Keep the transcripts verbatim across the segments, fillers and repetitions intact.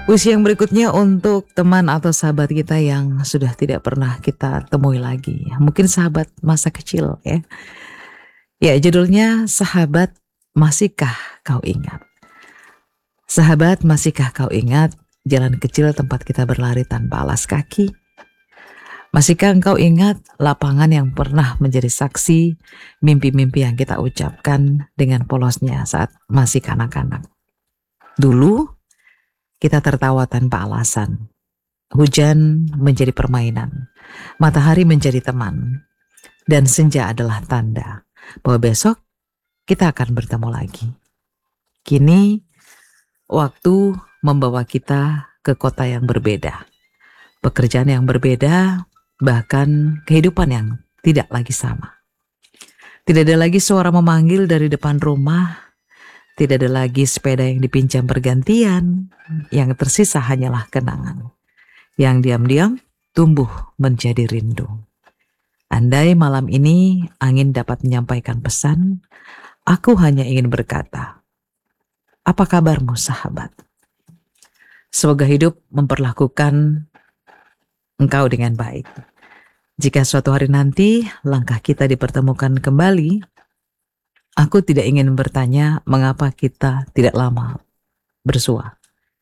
Puisi yang berikutnya untuk teman atau sahabat kita yang sudah tidak pernah kita temui lagi. Mungkin sahabat masa kecil ya. Ya, judulnya Sahabat Masihkah Kau Ingat. Sahabat, masihkah kau ingat jalan kecil tempat kita berlari tanpa alas kaki? Masihkah engkau ingat lapangan yang pernah menjadi saksi mimpi-mimpi yang kita ucapkan dengan polosnya saat masih kanak-kanak? Dulu kita tertawa tanpa alasan. Hujan menjadi permainan, matahari menjadi teman, dan senja adalah tanda bahwa besok kita akan bertemu lagi. Kini waktu membawa kita ke kota yang berbeda, pekerjaan yang berbeda, bahkan kehidupan yang tidak lagi sama. Tidak ada lagi suara memanggil dari depan rumah, tidak ada lagi sepeda yang dipinjam bergantian, yang tersisa hanyalah kenangan yang diam-diam tumbuh menjadi rindu. Andai malam ini angin dapat menyampaikan pesan, aku hanya ingin berkata, apa kabarmu sahabat? Semoga hidup memperlakukan engkau dengan baik. Jika suatu hari nanti langkah kita dipertemukan kembali, aku tidak ingin bertanya mengapa kita tidak lama bersua.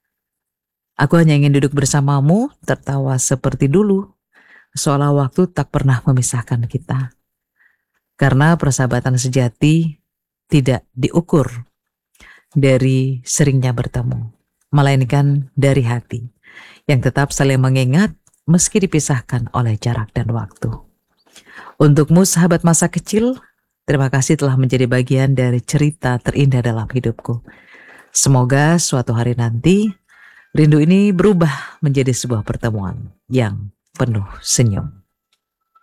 Aku hanya ingin duduk bersamamu, tertawa seperti dulu, seolah waktu tak pernah memisahkan kita. Karena persahabatan sejati tidak diukur dari seringnya bertemu, melainkan dari hati yang tetap saling mengingat meski dipisahkan oleh jarak dan waktu. Untukmu sahabat masa kecil, terima kasih telah menjadi bagian dari cerita terindah dalam hidupku. Semoga suatu hari nanti rindu ini berubah menjadi sebuah pertemuan yang penuh senyum.